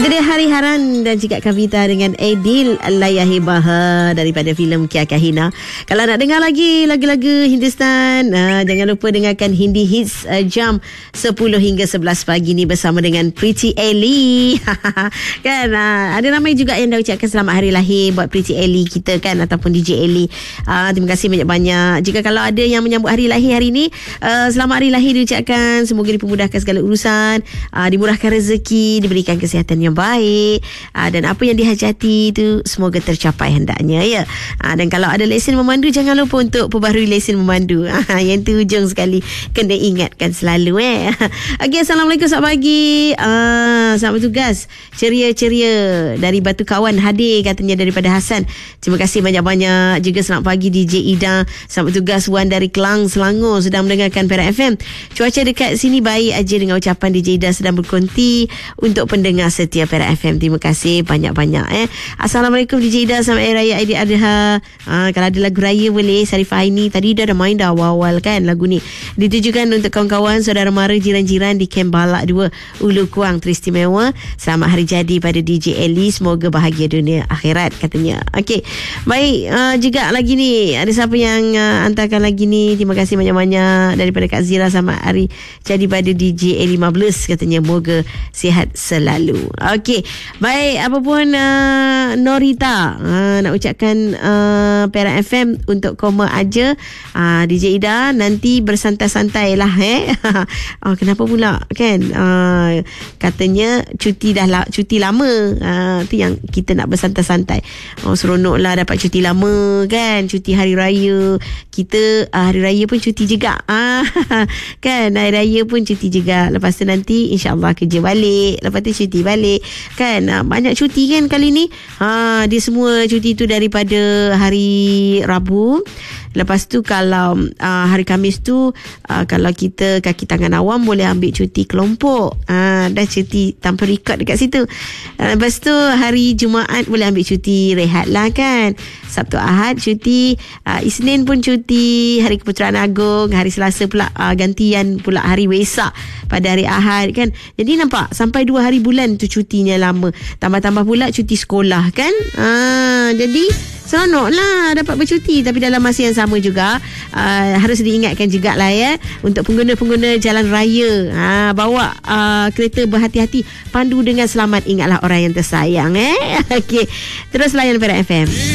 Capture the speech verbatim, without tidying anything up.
Itu dia Hari Haran dan juga Kavita dengan Aidil Layahi Baha daripada filem Kia Kahina. Kalau nak dengar lagi lagu-lagu Hindustan, uh, jangan lupa dengarkan Hindi Hits uh, jam sepuluh hingga sebelas pagi ni bersama dengan Pretty Ellie. Kan, uh, ada ramai juga yang dah ucapkan selamat hari lahir buat Pretty Ellie kita kan, ataupun D J Ellie. Uh, terima kasih banyak-banyak. Jika kalau ada yang menyambut hari lahir hari ni, uh, selamat hari lahir diucapkan. Semoga dipermudahkan segala urusan, uh, dimurahkan rezeki, diberikan kesihatan yang baik, aa, dan apa yang dihajati itu semoga tercapai hendaknya ya. Aa, dan kalau ada lesen memandu, jangan lupa untuk perbaharui lesen memandu. Aa, yang tu hujung sekali kena ingatkan selalu eh. Okey, Assalamualaikum, selamat pagi. Aa, selamat tugas. Ceria-ceria dari Batu Kawan hadir katanya daripada Hasan. Terima kasih banyak-banyak. Juga selamat pagi D J Ida. Selamat tugas Wan dari Kelang, Selangor sedang mendengarkan Perak F M. Cuaca dekat sini baik aja dengan ucapan D J Ida sedang berkonti untuk pendengar setia Perak F M. Terima kasih banyak-banyak eh. Assalamualaikum D J Ida, selamat Hari Raya Aidiladha. Ha, kalau ada lagu raya boleh Sarifah Aini. Tadi dah ada main dah awal-awal kan lagu ni. Ditujukan untuk kawan-kawan, saudara mara, jiran-jiran di Kem Balak dua Ulu Kuang teristimewa. Selamat hari jadi pada D J Ellie, semoga bahagia dunia akhirat katanya. Okey. Baik, uh, juga lagi ni ada siapa yang uh, hantarkan lagi ni. Terima kasih banyak-banyak daripada Kak Zira, selamat hari jadi pada D J Ellie lima belas katanya, moga sihat selalu. Okey, baik, apapun uh, Norita uh, nak ucapkan uh, Perak F M untuk koma aja. uh, D J Ida nanti bersantai-santai lah eh. Oh, kenapa pula kan, uh, katanya cuti dah la- cuti lama, uh, tu yang kita nak bersantai-santai. Oh, seronok lah dapat cuti lama kan, cuti hari raya. Kita uh, hari raya pun cuti juga, uh, kan, hari raya pun cuti juga. Lepas tu nanti insyaAllah kerja balik, lepas tu cuti balik kan. Banyak cuti kan kali ni. Ha, dia semua cuti tu daripada hari Rabu. Lepas tu kalau uh, hari Khamis tu uh, kalau kita kaki tangan awam boleh ambil cuti kelompok. Uh, dah cuti tanpa record dekat situ. Uh, lepas tu hari Jumaat boleh ambil cuti rehat lah kan. Sabtu Ahad cuti. Uh, Isnin pun cuti. Hari Keputeraan Agong. Hari Selasa pula uh, gantian pula hari Wesak pada hari Ahad kan. Jadi nampak sampai dua hari bulan tu cutinya lama. Tambah-tambah pula cuti sekolah kan. Uh, jadi seronok lah dapat bercuti. Tapi dalam masa yang sama juga uh, harus diingatkan jugalah ya, untuk pengguna-pengguna jalan raya, uh, bawa uh, kereta berhati-hati, pandu dengan selamat, ingatlah orang yang tersayang eh. Okey, terus layan Perak F M.